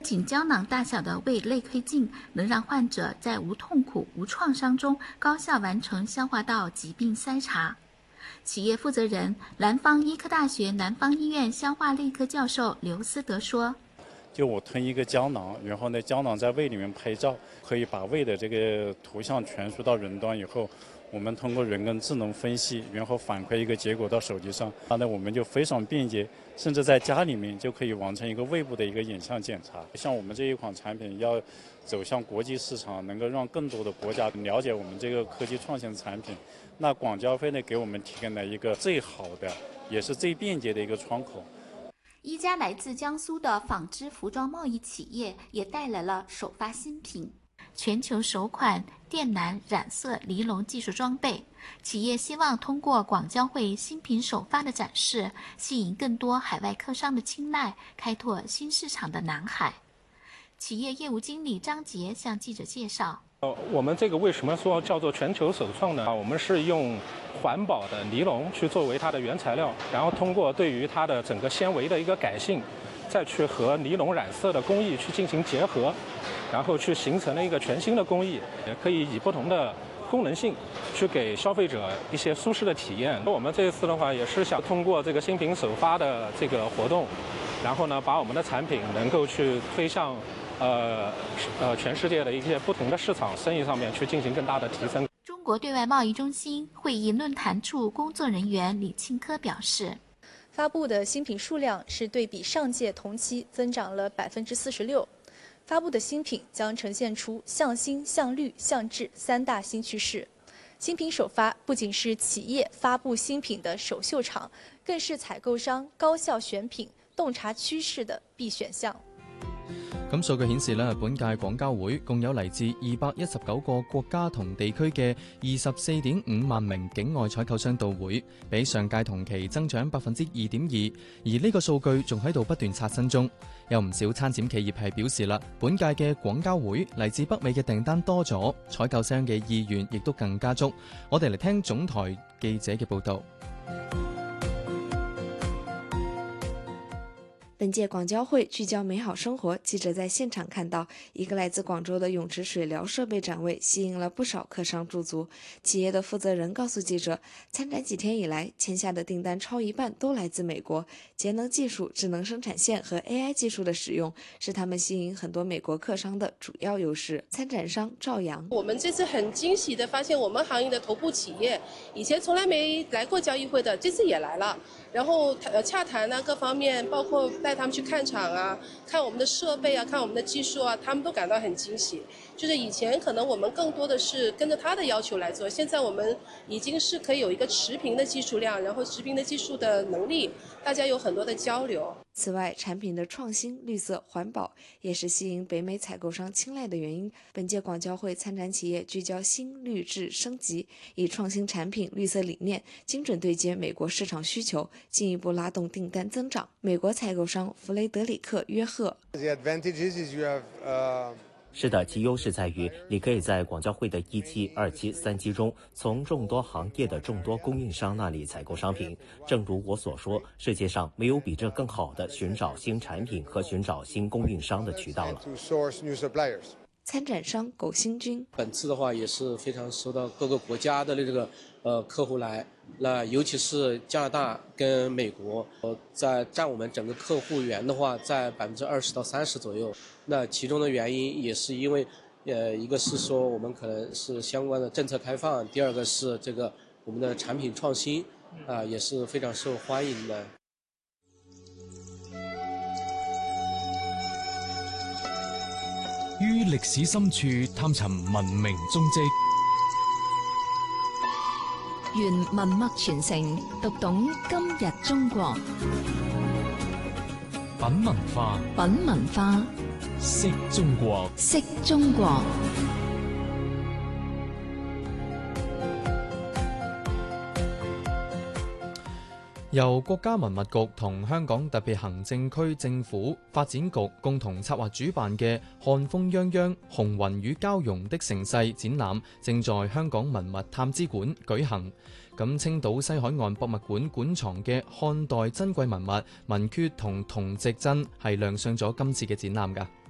仅胶囊大小的胃内窥镜能让患者在无痛苦、无创伤中高效完成消化道疾病筛查。企业负责人、南方医科大学南方医院消化内科教授刘思德说：“ 就我吞一个胶囊，然后呢，胶囊在胃里面拍照，可以把胃的这个图像传输到云端以后。”我们通过人工智能分析，然后反馈一个结果到手机上，那我们就非常便捷，甚至在家里面就可以完成一个胃部的一个影像检查。像我们这一款产品要走向国际市场，能够让更多的国家了解我们这个科技创新产品，那广交会呢给我们提供了一个最好的，也是最便捷的一个窗口。 一家来自江苏的纺织服装贸易企业也带来了首发新品。全球首款电缆染色尼龙技术装备，企业希望通过广交会新品首发的展示，吸引更多海外客商的青睐，开拓新市场的南海。企业业务经理张杰向记者介绍： 我们这个为什么说叫做全球首创呢？我们是用环保的尼龙去作为它的原材料，然后通过对于它的整个纤维的一个改性，再去和尼龙染色的工艺去进行结合，然后去形成了一个全新的工艺，也可以以不同的功能性去给消费者一些舒适的体验。我们这一次的话，也是想通过这个新品首发的这个活动，然后呢，把我们的产品能够去推向全世界的一些不同的市场生意上面去进行更大的提升。 中国对外贸易中心会议论坛处工作人员李庆科表示， 发布的新品数量是对比上届同期增长了46%。发布的新品将呈现出向新、向绿、向质3大新趋势。新品首发不仅是企业发布新品的首秀场，更是采購商高效選品、洞察趨勢的必選項。 咁數據顯示咧，本屆廣交會共有嚟自219個國家同地區嘅24.5萬名境外採購商到會，比上屆同期增長2.2%，而呢個數據仲喺度不斷刷新中。有唔少參展企業係表示啦，本屆嘅廣交會嚟自北美嘅訂單多咗，採購商嘅意願亦都更加足。我哋嚟聽總台記者嘅報導。 本届廣交會聚焦美好生活，記者在現場看到一個來自廣州的泳池水療設備展位，吸引了不少客商駐足。企業的負責人告訴記者，參展幾天以來，簽下的訂單超一半都來自美國。節能技術、智能生產線和 AI 技術的使用，是他們吸引很多美國客商的主要優勢。參展商趙陽： 我們這次很驚喜的發現，我們行業的頭部企業，以前從來沒來過交易會的，這次也來了。然後洽談啊，各方面包括帶他們去看場啊，看我們的設備啊，看我們的技術啊，他們都感到很驚喜。就是以前可能我們更多的是跟着他的要求來做，現在我們已經是可以有一個持平的技術量，然後持平的技術的能力，大家有很多的交流。 此外，產品的創新、綠色、環保也是吸引北美採購商青睞的原因。本屆廣交會參展企業聚焦新、綠、質升級，以創新產品、綠色理念，精準對接美國市場需求，進一步拉動訂單增長。美國採購商弗雷德里克·約赫： 是的，其優勢在於你可以在廣交會的1期、2期、3期中，從眾多行業的眾多供應商那裡採購商品。正如我所說，世界上沒有比這更好的尋找新產品和尋找新供應商的渠道了。 參展商苟新軍： 本次的話也是非常受到各個國家的這個客戶來，那尤其是加拿大跟美國，在佔我們整個客戶源的話，在20%到30%左右。那其中的原因也是因為，一個是說我們可能是相關的政策開放，第二個是這個我們的產品創新，也是非常受歡迎的。 於歷史深處探尋文明蹤跡， 原文脈傳承，讀懂今日中國。 品文化， 品文化， 識中國， 識中國。 由國家文物局同香港特別行政區政府發展局共同策劃主辦嘅漢風泱泱紅雲與交融的盛世展覽，正在香港文物探知館舉行。咁青島西海岸博物館館藏嘅漢代珍貴文物文缺同銅值真係亮相咗今次嘅展覽㗎。